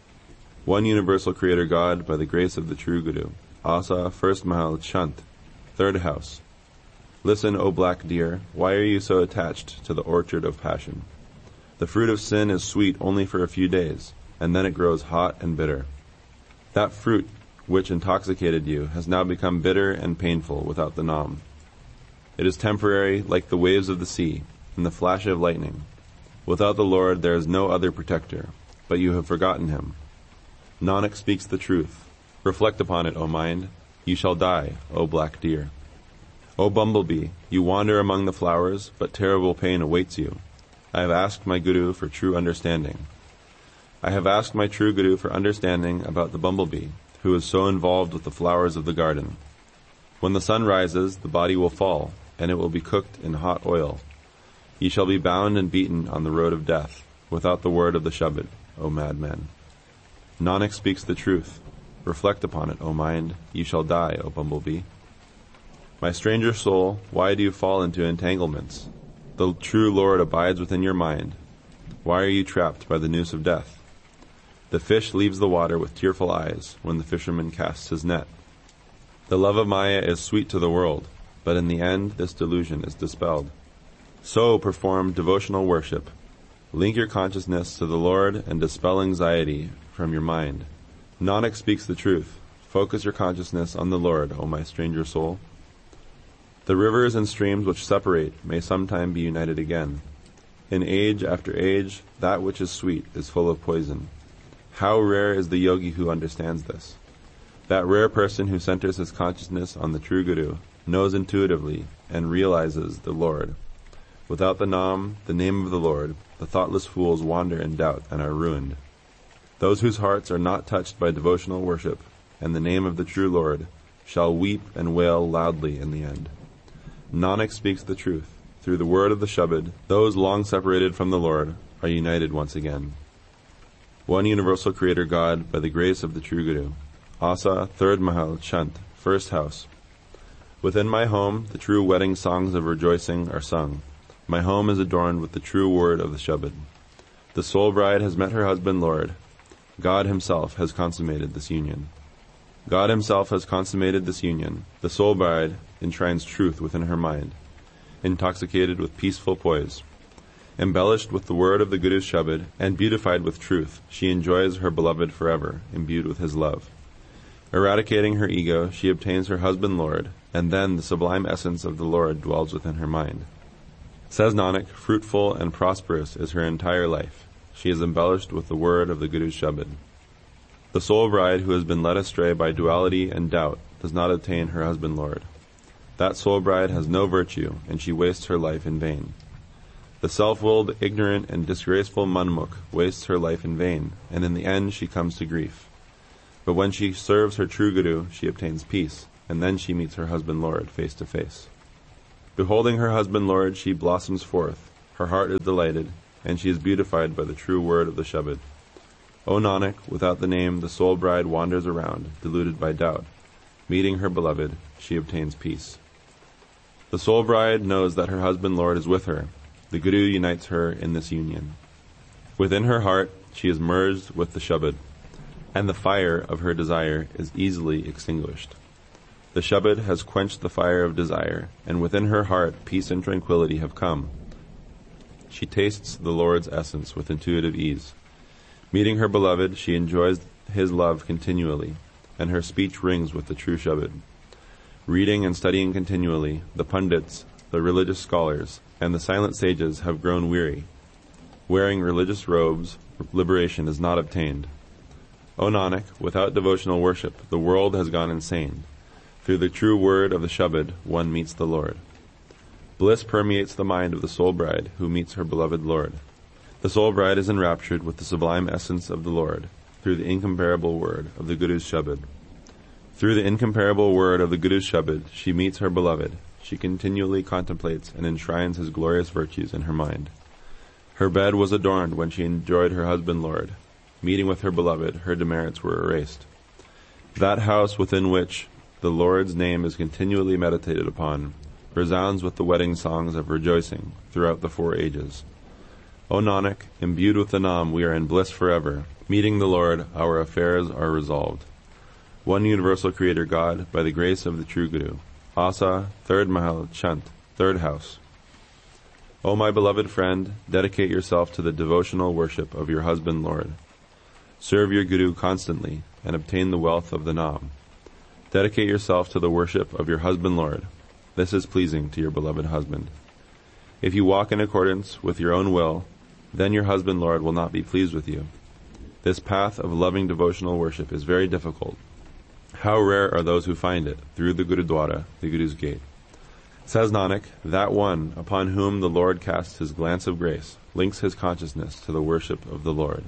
Speaker 2: One universal Creator God, by the grace of the true Guru. Asa, first Mahal, Chant, third house. Listen, O black deer, why are you so attached to the orchard of passion? The fruit of sin is sweet only for a few days, and then it grows hot and bitter. That fruit which intoxicated you has now become bitter and painful without the Nam. It is temporary, like the waves of the sea, and the flash of lightning. Without the Lord there is no other protector, but you have forgotten him. Nanak speaks the truth. Reflect upon it, O mind. You shall die, O black deer. O bumblebee, you wander among the flowers, but terrible pain awaits you. I have asked my Guru for true understanding. I have asked my true Guru for understanding about the bumblebee, who is so involved with the flowers of the garden. When the sun rises, the body will fall, and it will be cooked in hot oil. Ye shall be bound and beaten on the road of death, without the word of the Shabad, O madman. Nanak speaks the truth. Reflect upon it, O mind. You shall die, O bumblebee. My stranger soul, why do you fall into entanglements? The true Lord abides within your mind. Why are you trapped by the noose of death? The fish leaves the water with tearful eyes when the fisherman casts his net. The love of Maya is sweet to the world, but in the end this delusion is dispelled. So perform devotional worship. Link your consciousness to the Lord and dispel anxiety from your mind. Nanak speaks the truth. Focus your consciousness on the Lord, O my stranger soul. The rivers and streams which separate may sometime be united again. In age after age, that which is sweet is full of poison. How rare is the yogi who understands this. That rare person who centers his consciousness on the true Guru knows intuitively and realizes the Lord. Without the Nam, the name of the Lord, the thoughtless fools wander in doubt and are ruined. Those whose hearts are not touched by devotional worship and the name of the true Lord shall weep and wail loudly in the end. Nanak speaks the truth. Through the word of the Shabad, those long separated from the Lord are united once again. One universal Creator God, by the grace of the true Guru. Asa, third Mahal, Chant, first house. Within my home, the true wedding songs of rejoicing are sung. My home is adorned with the true word of the Shabad. The soul bride has met her husband Lord. God himself has consummated this union. God himself has consummated this union. The soul bride enshrines truth within her mind, intoxicated with peaceful poise. Embellished with the word of the Guru's Shabad and beautified with truth, she enjoys her beloved forever, imbued with his love. Eradicating her ego, she obtains her husband Lord, and then the sublime essence of the Lord dwells within her mind. Says Nanak, fruitful and prosperous is her entire life. She is embellished with the word of the Guru's Shabad. The soul bride who has been led astray by duality and doubt does not obtain her husband Lord. That soul bride has no virtue, and she wastes her life in vain. The self-willed, ignorant, and disgraceful Manmukh wastes her life in vain, and in the end she comes to grief. But when she serves her true Guru, she obtains peace, and then she meets her husband Lord face to face. Beholding her husband Lord, she blossoms forth, her heart is delighted, and she is beautified by the true word of the Shabad. O Nanak, without the name, the soul bride wanders around, deluded by doubt. Meeting her beloved, she obtains peace. The soul bride knows that her husband Lord is with her. The Guru unites her in this union. Within her heart, she is merged with the Shabad, and the fire of her desire is easily extinguished. The Shabad has quenched the fire of desire, and within her heart peace and tranquility have come. She tastes the Lord's essence with intuitive ease. Meeting her beloved, she enjoys his love continually, and her speech rings with the true Shabad. Reading and studying continually, the pundits, the religious scholars, and the silent sages have grown weary. Wearing religious robes, liberation is not obtained. O Nanak, without devotional worship, the world has gone insane. Through the true word of the Shabad, one meets the Lord. Bliss permeates the mind of the soul bride who meets her beloved Lord. The soul bride is enraptured with the sublime essence of the Lord through the incomparable word of the Guru's Shabad. Through the incomparable word of the Guru's Shabad, she meets her beloved. She continually contemplates and enshrines his glorious virtues in her mind. Her bed was adorned when she enjoyed her husband Lord. Meeting with her beloved, her demerits were erased. That house within which the Lord's name is continually meditated upon resounds with the wedding songs of rejoicing throughout the 4 ages. O Nanak, imbued with the Nam, we are in bliss forever. Meeting the Lord, our affairs are resolved. One universal Creator God, by the grace of the true Guru. Asa, 3rd Mahal, Chant, 3rd house. O my beloved friend, dedicate yourself to the devotional worship of your husband Lord. Serve your Guru constantly, and obtain the wealth of the Nam. Dedicate yourself to the worship of your husband Lord. This is pleasing to your beloved husband. If you walk in accordance with your own will, then your husband Lord will not be pleased with you. This path of loving devotional worship is very difficult. How rare are those who find it through the Gurudwara, the Guru's gate. Says Nanak, that one upon whom the Lord casts his glance of grace links his consciousness to the worship of the Lord.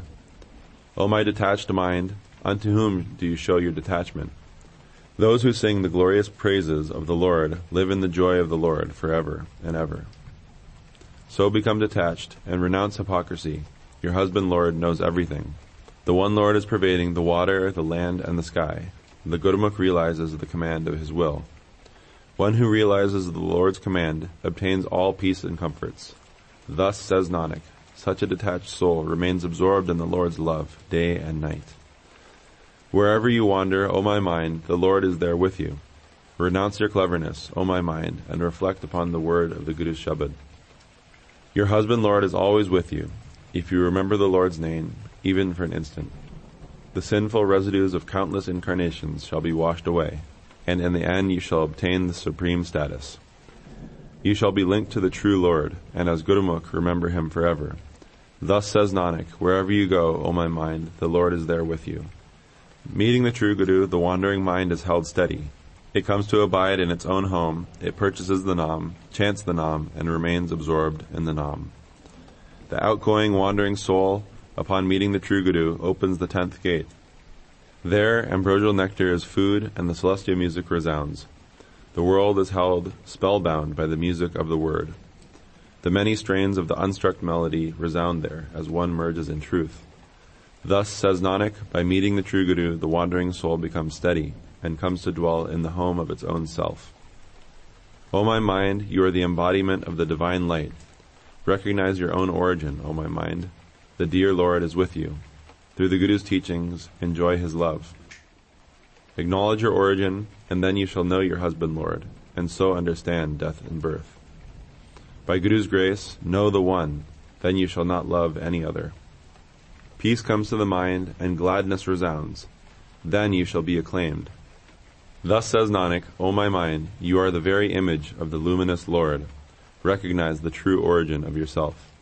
Speaker 2: O my detached mind, unto whom do you show your detachment? Those who sing the glorious praises of the Lord live in the joy of the Lord forever and ever. So become detached and renounce hypocrisy. Your husband Lord knows everything. The one Lord is pervading the water, the land, and the sky. The Gurmukh realizes the command of his will. One who realizes the Lord's command obtains all peace and comforts. Thus says Nanak, such a detached soul remains absorbed in the Lord's love day and night. Wherever you wander, O my mind, the Lord is there with you. Renounce your cleverness, O my mind, and reflect upon the word of the Guru's Shabad. Your husband Lord is always with you, if you remember the Lord's name, even for an instant. The sinful residues of countless incarnations shall be washed away, and in the end you shall obtain the supreme status. You shall be linked to the true Lord, and as Gurumukh remember him forever. Thus says Nanak, wherever you go, O my mind, the Lord is there with you. Meeting the true Guru, the wandering mind is held steady. It comes to abide in its own home, it purchases the Nam, chants the Nam, and remains absorbed in the Nam. The outgoing, wandering soul, upon meeting the true Guru, opens the 10th gate. There, ambrosial nectar is food, and the celestial music resounds. The world is held spellbound by the music of the word. The many strains of the unstruck melody resound there, as one merges in truth. Thus, says Nanak, by meeting the true Guru, the wandering soul becomes steady, and comes to dwell in the home of its own self. O my mind, you are the embodiment of the divine light. Recognize your own origin, O my mind. The dear Lord is with you. Through the Guru's teachings, enjoy his love. Acknowledge your origin, and then you shall know your husband Lord, and so understand death and birth. By Guru's grace, know the one, then you shall not love any other. Peace comes to the mind, and gladness resounds. Then you shall be acclaimed. Thus says Nanak, O my mind, you are the very image of the luminous Lord. Recognize the true origin of yourself.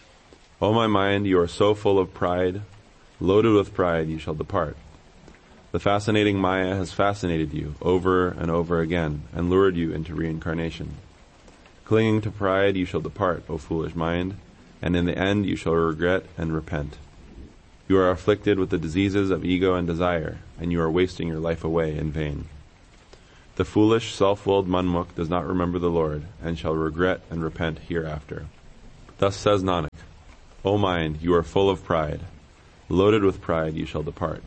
Speaker 2: O my mind, you are so full of pride. Loaded with pride, you shall depart. The fascinating Maya has fascinated you over and over again and lured you into reincarnation. Clinging to pride, you shall depart, O foolish mind. and in the end you shall regret and repent. You are afflicted with the diseases of ego and desire, and you are wasting your life away in vain. The foolish, self-willed Manmukh does not remember the Lord, and shall regret and repent hereafter. Thus says Nanak, O mind, you are full of pride. Loaded with pride you shall depart.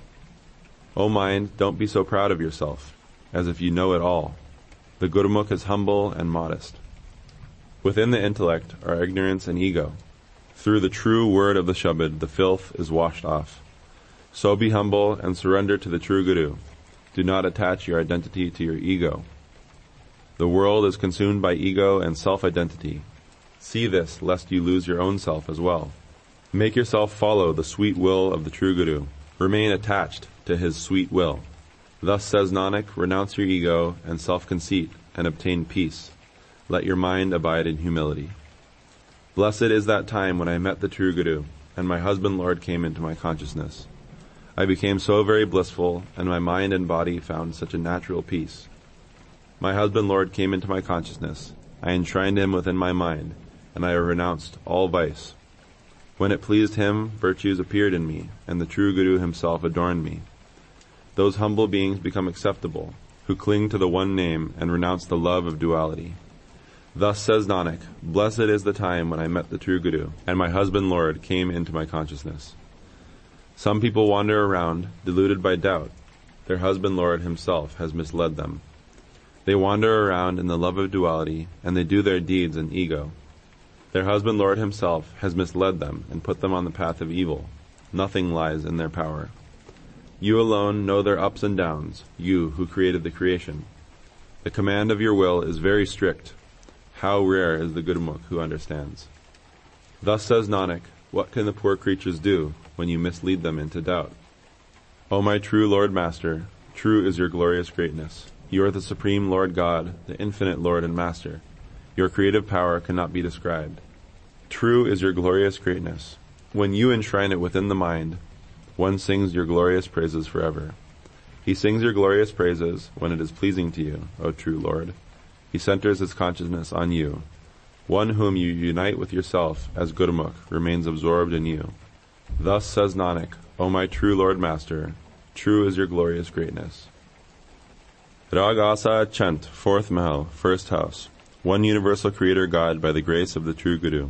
Speaker 2: O mind, don't be so proud of yourself, as if you know it all. The Gurmukh is humble and modest. Within the intellect are ignorance and ego. Through the true word of the Shabad, the filth is washed off. So be humble and surrender to the true Guru. Do not attach your identity to your ego. The world is consumed by ego and self-identity. See this, lest you lose your own self as well. Make yourself follow the sweet will of the true Guru. Remain attached to his sweet will. Thus says Nanak, renounce your ego and self-conceit and obtain peace. Let your mind abide in humility. Blessed is that time when I met the true Guru, and my husband Lord came into my consciousness. I became so very blissful, and my mind and body found such a natural peace. My husband Lord came into my consciousness. I enshrined him within my mind, and I renounced all vice. When it pleased him, virtues appeared in me, and the true Guru himself adorned me. Those humble beings become acceptable, who cling to the one name and renounce the love of duality. Thus says Nanak, blessed is the time when I met the true Guru, and my husband Lord came into my consciousness. Some people wander around, deluded by doubt. Their husband Lord himself has misled them. They wander around in the love of duality, and they do their deeds in ego. Their husband Lord himself has misled them and put them on the path of evil. Nothing lies in their power. You alone know their ups and downs, you who created the creation. The command of your will is very strict. How rare is the Gurmukh who understands. Thus says Nanak, what can the poor creatures do when you mislead them into doubt? O my true Lord Master, true is your glorious greatness. You are the Supreme Lord God, the infinite Lord and Master. Your creative power cannot be described. True is your glorious greatness. When you enshrine it within the mind, one sings your glorious praises forever. He sings your glorious praises when it is pleasing to you, O true Lord. He centers his consciousness on you. One whom you unite with yourself as Gurmukh remains absorbed in you. Thus says Nanak, O my true Lord Master, true is your glorious greatness. Rag Asa Chant, 4th Mahal, 1st house. One universal creator God by the grace of the true Guru.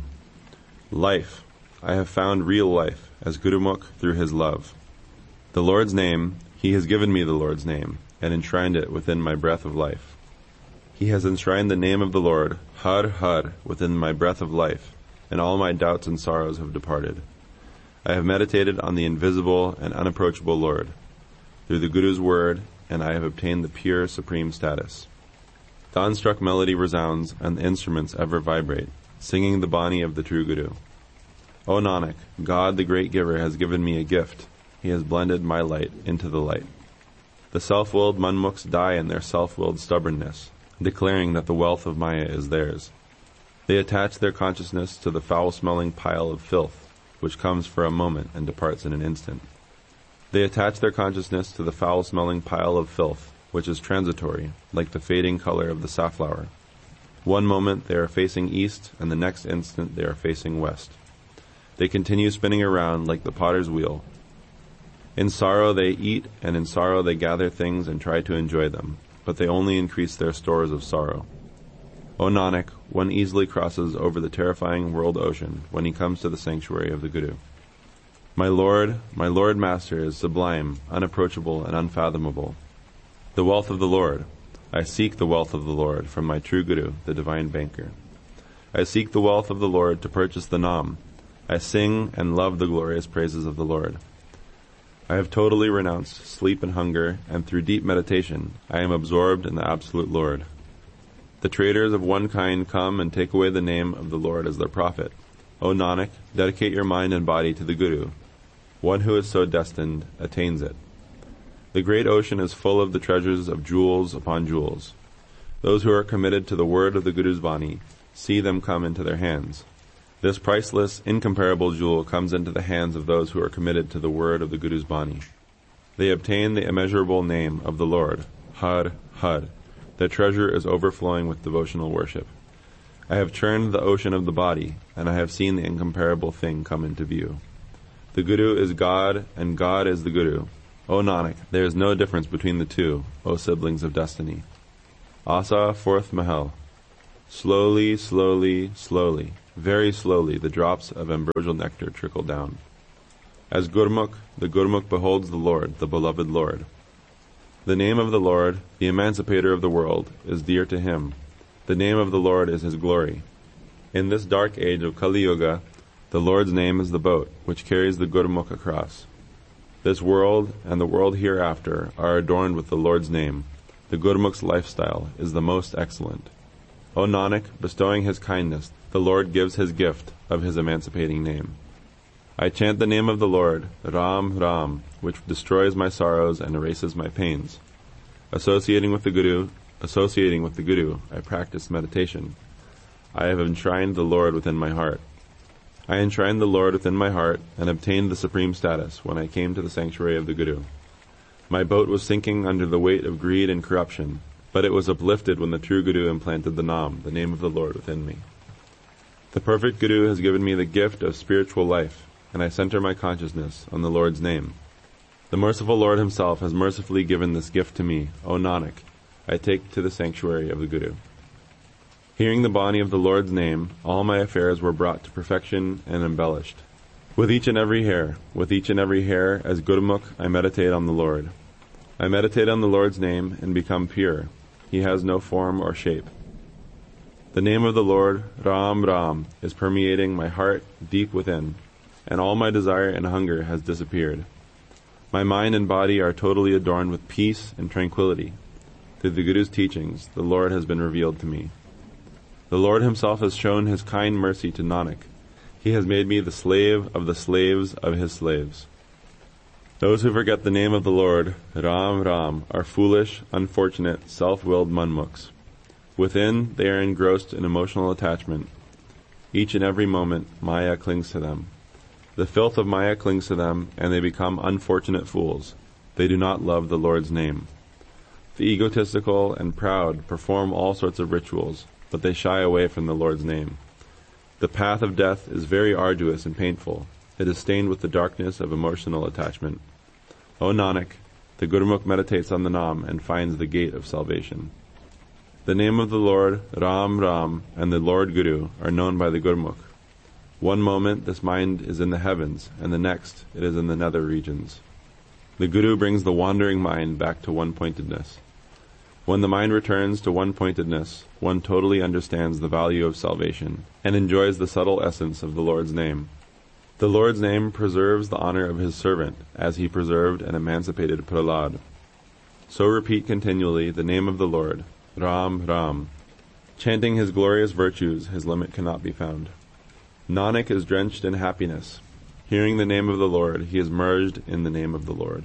Speaker 2: Life. I have found real life as Gurmukh through his love. The Lord's name, he has given me the Lord's name, and enshrined it within my breath of life. He has enshrined the name of the Lord, Har Har, within my breath of life, and all my doubts and sorrows have departed. I have meditated on the invisible and unapproachable Lord, through the Guru's word, and I have obtained the pure supreme status. The unstruck melody resounds, and the instruments ever vibrate, singing the Bani of the true Guru. O Nanak, God the great giver has given me a gift. He has blended my light into the light. The self-willed Manmukhs die in their self-willed stubbornness, declaring that the wealth of Maya is theirs. They attach their consciousness to the foul-smelling pile of filth, which comes for a moment and departs in an instant. They attach their consciousness to the foul-smelling pile of filth, which is transitory, like the fading color of the safflower. One moment they are facing east, and the next instant they are facing west. They continue spinning around like the potter's wheel. In sorrow they eat, and in sorrow they gather things and try to enjoy them, but they only increase their stores of sorrow. O Nanak, one easily crosses over the terrifying world ocean when he comes to the sanctuary of the Guru. My Lord Master is sublime, unapproachable, and unfathomable. The wealth of the Lord. I seek the wealth of the Lord from my true Guru, the divine banker. I seek the wealth of the Lord to purchase the Nam. I sing and love the glorious praises of the Lord. I have totally renounced sleep and hunger, and through deep meditation, I am absorbed in the absolute Lord. The traders of one kind come and take away the name of the Lord as their prophet. O Nanak, dedicate your mind and body to the Guru. One who is so destined attains it. The great ocean is full of the treasures of jewels upon jewels. Those who are committed to the word of the Guru's Bani see them come into their hands. This priceless, incomparable jewel comes into the hands of those who are committed to the word of the Guru's Bani. They obtain the immeasurable name of the Lord, Har Har. Their treasure is overflowing with devotional worship. I have churned the ocean of the body, and I have seen the incomparable thing come into view. The Guru is God, and God is the Guru. O Nanak, there is no difference between the two, O siblings of destiny. Asa, 4th Mahal. Slowly, slowly, slowly, very slowly, the drops of ambrosial nectar trickle down. As Gurmukh, the Gurmukh beholds the Lord, the beloved Lord. The name of the Lord, the emancipator of the world, is dear to him. The name of the Lord is his glory. In this dark age of Kali Yuga, the Lord's name is the boat which carries the Gurmukh across. This world and the world hereafter are adorned with the Lord's name. The Gurmukh's lifestyle is the most excellent. O Nanak, bestowing his kindness, the Lord gives his gift of his emancipating name. I chant the name of the Lord, Ram, Ram, which destroys my sorrows and erases my pains. Associating with the Guru, I practice meditation. I have enshrined the Lord within my heart. I enshrined the Lord within my heart and obtained the supreme status when I came to the sanctuary of the Guru. My boat was sinking under the weight of greed and corruption, but it was uplifted when the true Guru implanted the Nam, the name of the Lord, within me. The perfect Guru has given me the gift of spiritual life, and I center my consciousness on the Lord's name. The merciful Lord himself has mercifully given this gift to me. O Nanak, I take to the sanctuary of the Guru. Hearing the Bani of the Lord's name, all my affairs were brought to perfection and embellished. With each and every hair, as Gurmukh, I meditate on the Lord. I meditate on the Lord's name and become pure. He has no form or shape. The name of the Lord, Ram Ram, is permeating my heart deep within, and all my desire and hunger has disappeared. My mind and body are totally adorned with peace and tranquility. Through the Guru's teachings, the Lord has been revealed to me. The Lord himself has shown his kind mercy to Nanak. He has made me the slave of the slaves of his slaves. Those who forget the name of the Lord, Ram Ram, are foolish, unfortunate, self-willed manmukhs. Within, they are engrossed in emotional attachment. Each and every moment, Maya clings to them. The filth of Maya clings to them, and they become unfortunate fools. They do not love the Lord's name. The egotistical and proud perform all sorts of rituals, but they shy away from the Lord's name. The path of death is very arduous and painful. It is stained with the darkness of emotional attachment. O Nanak, the Gurmukh meditates on the Nam and finds the gate of salvation. The name of the Lord, Ram Ram, and the Lord Guru are known by the Gurmukh. One moment this mind is in the heavens, and the next it is in the nether regions. The Guru brings the wandering mind back to one-pointedness. When the mind returns to one-pointedness, one totally understands the value of salvation and enjoys the subtle essence of the Lord's name. The Lord's name preserves the honor of his servant, as he preserved and emancipated Prahlad. So repeat continually the name of the Lord, Ram Ram. Chanting his glorious virtues, his limit cannot be found. Nanak is drenched in happiness. Hearing the name of the Lord, he is merged in the name of the Lord.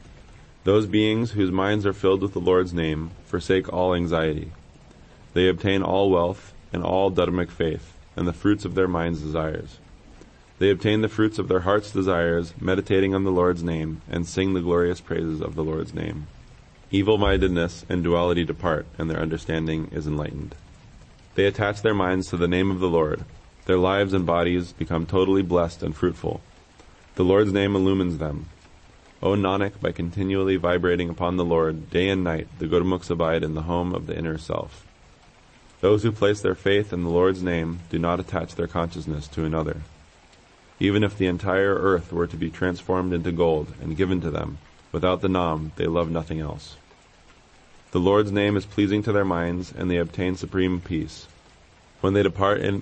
Speaker 2: Those beings whose minds are filled with the Lord's name forsake all anxiety. They obtain all wealth and all dharmic faith, and the fruits of their mind's desires. They obtain the fruits of their heart's desires, meditating on the Lord's name, and sing the glorious praises of the Lord's name. Evil-mindedness and duality depart, and their understanding is enlightened. They attach their minds to the name of the Lord. Their lives and bodies become totally blessed and fruitful. The Lord's name illumines them. O Nanak, by continually vibrating upon the Lord, day and night, the Gurmukhs abide in the home of the inner self. Those who place their faith in the Lord's name do not attach their consciousness to another. Even if the entire earth were to be transformed into gold and given to them, without the Nam, they love nothing else. The Lord's name is pleasing to their minds, and they obtain supreme peace. When they depart in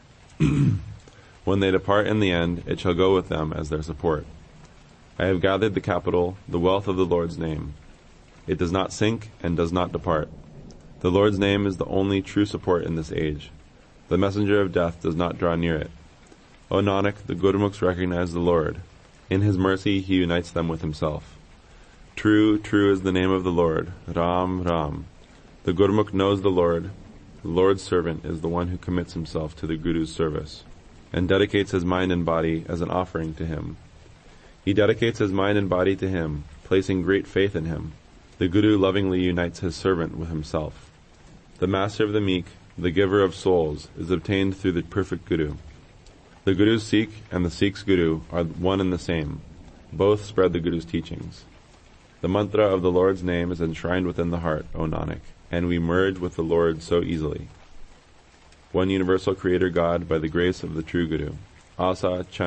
Speaker 2: the end, it shall go with them as their support. I have gathered the capital, the wealth of the Lord's name. It does not sink and does not depart. The Lord's name is the only true support in this age. The messenger of death does not draw near it. O Nanak, the Gurmukhs recognize the Lord. In his mercy he unites them with himself. True, true is the name of the Lord, Ram Ram. The Gurmukh knows the Lord. The Lord's servant is the one who commits himself to the Guru's service and dedicates his mind and body as an offering to him. He dedicates his mind and body to him, placing great faith in him. The Guru lovingly unites his servant with himself. The master of the meek, the giver of souls, is obtained through the perfect Guru. The Guru's Sikh and the Sikh's Guru are one and the same. Both spread the Guru's teachings. The mantra of the Lord's name is enshrined within the heart, O Nanak, and we merge with the Lord so easily. One universal creator God by the grace of the true Guru. Asa